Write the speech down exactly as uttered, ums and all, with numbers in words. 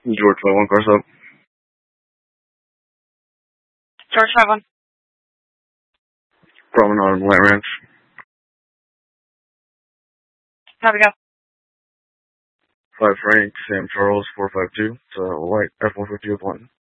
George five one, car sub. George five one. Promenade and Light Ranch. How we go? five Frank, Sam Charles, four five two. It's a white F one fifty with one.